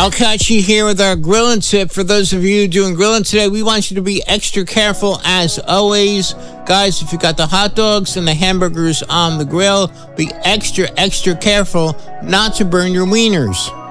Al Kachi here with our grilling tip. For those of you doing grilling today, we want you to be extra careful as always. Guys, if you got the hot dogs and the hamburgers on the grill, be extra careful not to burn your wieners.